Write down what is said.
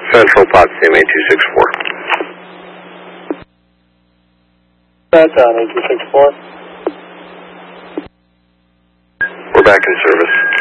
Central Potsdam 8264. That's on 8264. We're back in service.